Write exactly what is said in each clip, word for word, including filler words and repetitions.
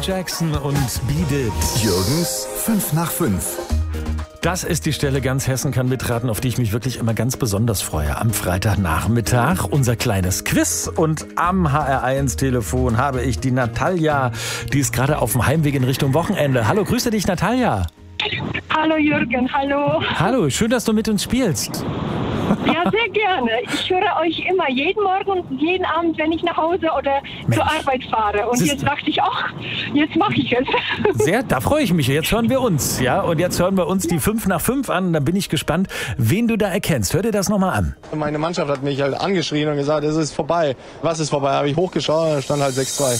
Jackson und Beat It. Jürgens fünf nach fünf. Das ist die Stelle, ganz Hessen kann mitraten, auf die ich mich wirklich immer ganz besonders freue. Am Freitagnachmittag unser kleines Quiz. Und am H R eins Telefon habe ich die Natalia, die ist gerade auf dem Heimweg in Richtung Wochenende. Hallo, grüße dich, Natalia. Hallo Jürgen, hallo. Hallo, schön, dass du mit uns spielst. Ja, sehr gerne. Ich höre euch immer, jeden Morgen und jeden Abend, wenn ich nach Hause oder Mensch. zur Arbeit fahre. Und Siehst jetzt du. dachte ich, ach, jetzt mache ich es. Sehr, da freue ich mich. Jetzt hören wir uns, ja. Und jetzt hören wir uns die fünf nach fünf an. Da bin ich gespannt, wen du da erkennst. Hör dir das nochmal an. Meine Mannschaft hat mich halt angeschrien und gesagt, es ist vorbei. Was ist vorbei? Habe ich hochgeschaut, da stand halt sechs zwei.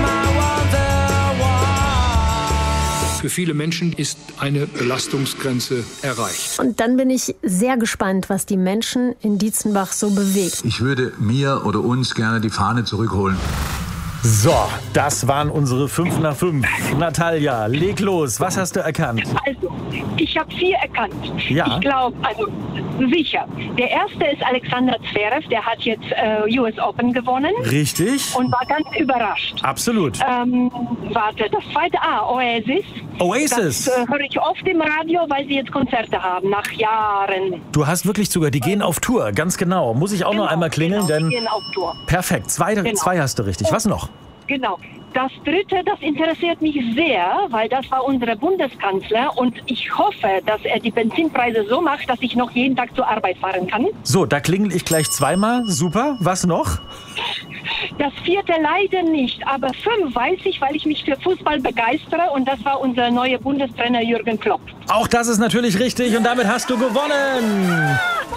Für viele Menschen ist eine Belastungsgrenze erreicht. Und dann bin ich sehr gespannt, was die Menschen in Dietzenbach so bewegt. Ich würde mir oder uns gerne die Fahne zurückholen. So, das waren unsere fünf nach fünf. Natalia, leg los. Was hast du erkannt? Also, ich habe vier erkannt. Ja. Ich glaube, also sicher. Der erste ist Alexander Zverev, der hat jetzt äh, U S Open gewonnen Richtig. und war ganz überrascht. Absolut. Ähm, warte, das zweite, ah, Oasis. Oasis. Das äh, höre ich oft im Radio, weil sie jetzt Konzerte haben, nach Jahren. Du hast wirklich sogar, die gehen auf Tour, ganz genau. Muss ich auch Genau, noch einmal klingeln, genau, die denn gehen auf Tour. perfekt. Zwei, Genau. zwei hast du richtig. Was noch? Genau. Das dritte, das interessiert mich sehr, weil das war unser Bundeskanzler und ich hoffe, dass er die Benzinpreise so macht, dass ich noch jeden Tag zur Arbeit fahren kann. So, da klingel ich gleich zweimal. Super. Was noch? Das vierte leider nicht, aber fünf weiß ich, weil ich mich für Fußball begeistere und das war unser neuer Bundestrainer Jürgen Klopp. Auch das ist natürlich richtig und damit hast du gewonnen.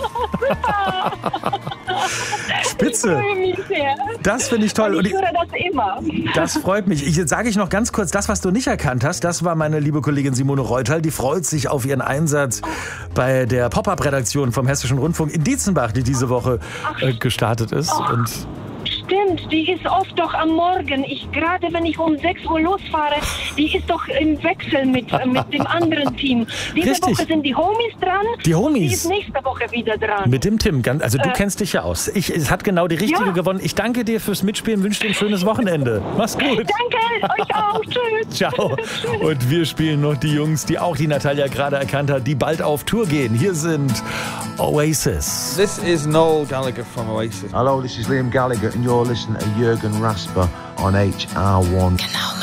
Spitze. Ich freue mich sehr. Das finde ich toll. Und Und ich höre das immer. das freut mich. Ich, jetzt sage ich noch ganz kurz, das, was du nicht erkannt hast, das war meine liebe Kollegin Simone Reutal. Die freut sich auf ihren Einsatz bei der Pop-Up-Redaktion vom Hessischen Rundfunk in Dietzenbach, die diese Woche äh, gestartet ist. Und Stimmt, die ist oft doch am Morgen. Ich gerade wenn ich um sechs Uhr losfahre, die ist doch im Wechsel mit, äh, mit dem anderen Team. Diese Richtig. Woche sind die Homies dran. Die Homies. Die ist nächste Woche wieder dran. mit dem Tim, ganz- also du Äh, kennst dich ja aus. Ich, es hat genau die richtige Ja. gewonnen. Ich danke dir fürs Mitspielen, wünsche dir ein schönes Wochenende. Mach's gut. Danke, euch auch. Tschüss. Ciao. Und wir spielen noch die Jungs, die auch die Natalia gerade erkannt hat, die bald auf Tour gehen. Hier sind Oasis. This is Noel Gallagher from Oasis. Hello, this is Liam Gallagher and you're listening to Jürgen Rasper on H R one. Genau